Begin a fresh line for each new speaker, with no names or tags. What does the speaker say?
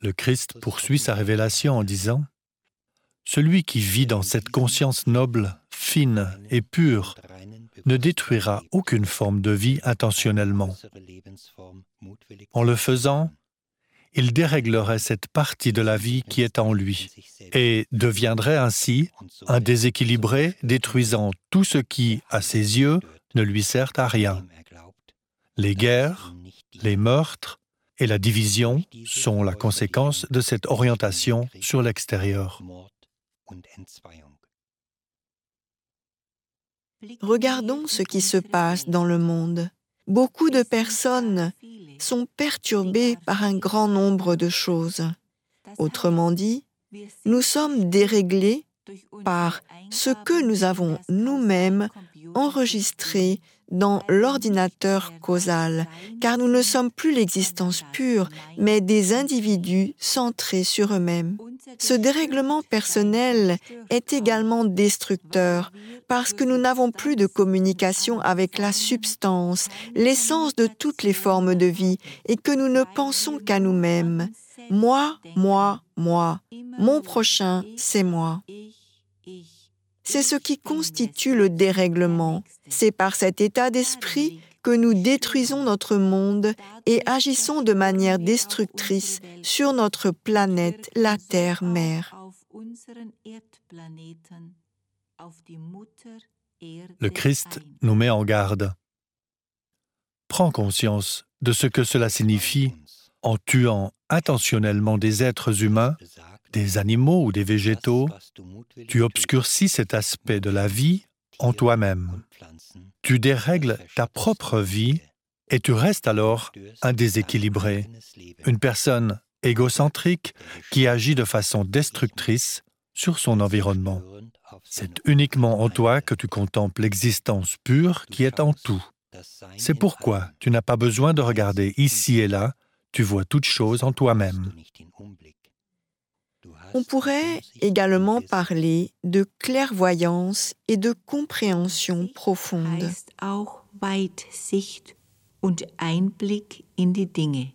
Le Christ poursuit sa révélation en disant « Celui qui vit dans cette conscience noble, fine et pure ne détruira aucune forme de vie intentionnellement. En le faisant, il déréglerait cette partie de la vie qui est en lui et deviendrait ainsi un déséquilibré, détruisant tout ce qui, à ses yeux, ne lui sert à rien. Les guerres, les meurtres et la division sont la conséquence de cette orientation sur l'extérieur. »
Regardons ce qui se passe dans le monde. Beaucoup de personnes sont perturbées par un grand nombre de choses. Autrement dit, nous sommes déréglés par ce que nous avons nous-mêmes enregistré dans l'ordinateur causal, car nous ne sommes plus l'existence pure, mais des individus centrés sur eux-mêmes. Ce dérèglement personnel est également destructeur, parce que nous n'avons plus de communication avec la substance, l'essence de toutes les formes de vie, et que nous ne pensons qu'à nous-mêmes. Moi, moi, moi. Mon prochain, c'est moi. C'est ce qui constitue le dérèglement. C'est par cet état d'esprit que nous détruisons notre monde et agissons de manière destructrice sur notre planète, la Terre-Mère.
Le Christ nous met en garde. Prends conscience de ce que cela signifie en tuant intentionnellement des êtres humains, des animaux ou des végétaux. Tu obscurcis cet aspect de la vie en toi-même. Tu dérègles ta propre vie et tu restes alors un déséquilibré, une personne égocentrique qui agit de façon destructrice sur son environnement. C'est uniquement en toi que tu contemples l'existence pure qui est en tout. C'est pourquoi tu n'as pas besoin de regarder ici et là, tu vois toutes choses en toi-même.
On pourrait également parler de clairvoyance et de compréhension profonde.
Heißt auch Weitsicht und Einblick in die Dinge.